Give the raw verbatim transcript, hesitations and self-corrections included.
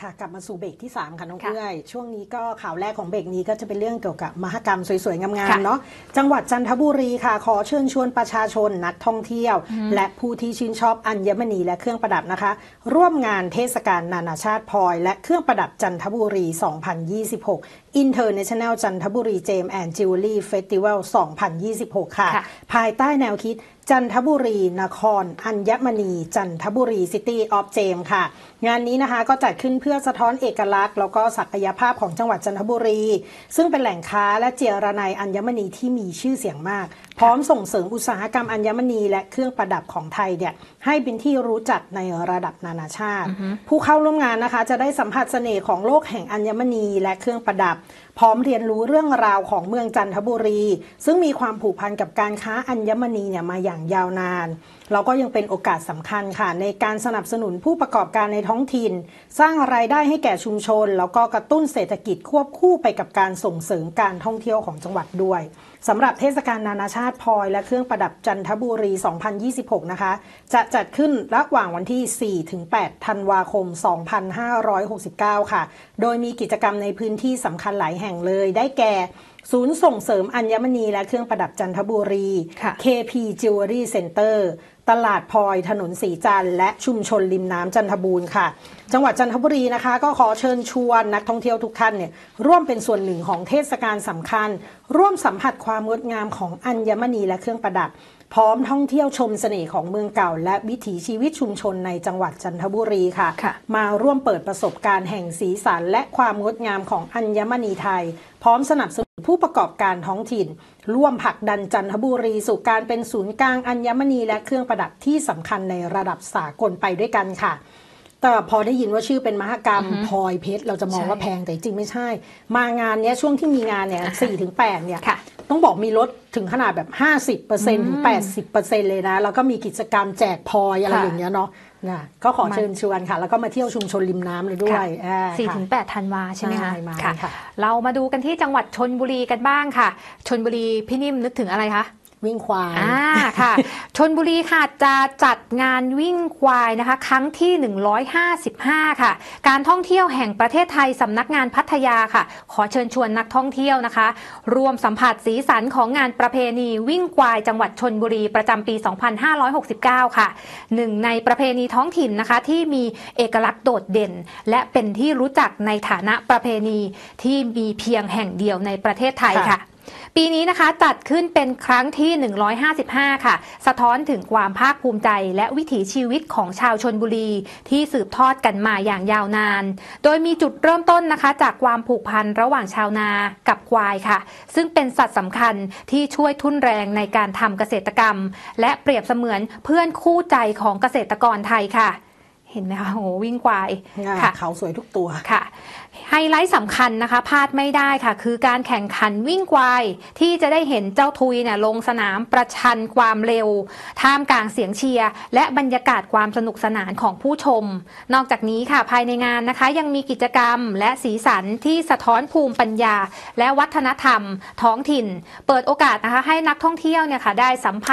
ค่ะกลับมาสู่เบรกที่สามค่ะน้องเอื้อยช่วงนี้ก็ข่าวแรกของเบรกนี้ก็จะเป็นเรื่องเกี่ยวกับมหกรรมสวยๆงามๆเนาะจังหวัดจันทบุรีค่ะขอเชิญชวนประชาชนนักท่องเที่ยวและผู้ที่ชื่นชอบอัญมณีและเครื่องประดับนะคะร่วมงานเทศกาลนานาชาติพลอยและเครื่องประดับจันทบุรี สองพันยี่สิบหก International จันทบุรี Gem and Jewelry Festival สองพันยี่สิบหก ค่ะภายใต้แนวคิดจันทบุรีนครอัญมณีจันทบุรี City of Gem ค่ะงานนี้นะคะก็จัดขึ้นเพื่อสะท้อนเอกลักษณ์แล้วก็ศักยภาพของจังหวัดจันทบุรีซึ่งเป็นแหล่งค้าและเจรไนอัญมณีที่มีชื่อเสียงมากพร้อมส่งเสริมอุตสาหกรรมอัญมณีและเครื่องประดับของไทยเนี่ยให้เป็นที่รู้จักในระดับนานาชาติ uh-huh. ผู้เข้าร่วมงานนะคะจะได้สัมผัสเสน่ห์ของโลกแห่งอัญมณีและเครื่องประดับพร้อมเรียนรู้เรื่องราวของเมืองจันทบุรีซึ่งมีความผูกพันกับการค้าอัญมณีเนี่ยมาอย่างยาวนานแล้วก็ยังเป็นโอกาสสำคัญค่ะในการสนับสนุนผู้ประกอบการในท้องถิ่นสร้างรายได้ให้แก่ชุมชนแล้วก็กระตุ้นเศรษฐกิจควบคู่ไปกับการส่งเสริมการท่องเที่ยวของจังหวัดด้วยสำหรับเทศกาลนานาชาติพลอยและเครื่องประดับจันทบุรี สองพันยี่สิบหก นะคะจะจัดขึ้นระหว่างวันที่ สี่ถึงแปด ธันวาคม สองพันห้าร้อยหกสิบเก้า ค่ะโดยมีกิจกรรมในพื้นที่สำคัญหลายแห่งเลยได้แก่ศูนย์ส่งเสริมอัญมณีและเครื่องประดับจันทบุรี เค พี Jewelry Center ตลาดพลอยถนนสีจันทร์และชุมชนริมน้ำจันทบูรณ์ค่ะจังหวัดจันทบุรีนะคะก็ขอเชิญชวนนักท่องเที่ยวทุกท่านเนี่ยร่วมเป็นส่วนหนึ่งของเทศกาลสำคัญร่วมสัมผัสความงดงามของอัญมณีและเครื่องประดับพร้อมท่องเที่ยวชมเสน่ห์ของเมืองเก่าและวิถีชีวิตชุมชนในจังหวัดจันทบุรีค่ะมาร่วมเปิดประสบการณ์แห่งสีสันและความงดงามของอัญมณีไทยพร้อมสนับสนุนผู้ประกอบการท้องถิ่นร่วมผลักดันจันทบุรีสู่การเป็นศูนย์กลางอัญมณีและเครื่องประดับที่สำคัญในระดับสากลไปด้วยกันค่ะแต่พอได้ยินว่าชื่อเป็นมหกรรมพลอยเพชรเราจะมองว่าแพงแต่จริงไม่ใช่มางานนี้ช่วงที่มีงานเนี่ย สี่ถึงแปด เนี่ยต้องบอกมีลดถึงขนาดแบบ ห้าสิบเปอร์เซ็นต์ ถึง แปดสิบเปอร์เซ็นต์ เลยนะแล้วก็มีกิจกรรมแจกพลอยอะไรอย่างเงี้ยเนาะนะก็ขอเชิญชวนค่ะแล้วก็มาเที่ยวชุมชนริมน้ำเลยด้วยสี่ถึงแปด ธันวาใช่ไหมคะค่ะเรามาดูกันที่จังหวัดชลบุรีกันบ้างค่ะชลบุรีพี่นิ่มนึกถึงอะไรคะวิ่งควายอ่าค่ะชลบุรีค่ะจะจัดงานวิ่งควายนะคะครั้งที่หนึ่งร้อยห้าสิบห้าค่ะการท่องเที่ยวแห่งประเทศไทยสำนักงานพัทยาค่ะขอเชิญชวนนักท่องเที่ยวนะคะรวมสัมผัสสีสันของงานประเพณีวิ่งควายจังหวัดชลบุรีประจำปี สองพันห้าร้อยหกสิบเก้า ค่ะหนึ่งในประเพณีท้องถิ่นนะคะที่มีเอกลักษณ์โดดเด่นและเป็นที่รู้จักในฐานะประเพณีที่มีเพียงแห่งเดียวในประเทศไทยค่ะปีนี้นะคะจัดขึ้นเป็นครั้งที่หนึ่งร้อยห้าสิบห้าค่ะสะท้อนถึงความภาคภูมิใจและวิถีชีวิตของชาวชลบุรีที่สืบทอดกันมาอย่างยาวนานโดยมีจุดเริ่มต้นนะคะจากความผูกพันระหว่างชาวนากับควายค่ะซึ่งเป็นสัตว์สำคัญที่ช่วยทุ่นแรงในการทำเกษตรกรรมและเปรียบเสมือนเพื่อนคู่ใจของเกษตรกรไทยค่ะเห็นไหมคะโอ้วิ่งควายค่ะเขาสวยทุกตัวค่ะไฮไลท์สำคัญนะคะพลาดไม่ได้ค่ะคือการแข่งขันวิ่งควายที่จะได้เห็นเจ้าทุยเนี่ยลงสนามประชันความเร็วท่ามกลางเสียงเชียร์และบรรยากาศความสนุกสนานของผู้ชมนอกจากนี้ค่ะภายในงานนะคะยังมีกิจกรรมและสีสันที่สะท้อนภูมิปัญญาและวัฒนธรรมท้องถิ่นเปิดโอกาสนะคะให้นักท่องเที่ยวเนี่ยค่ะได้สัมผัส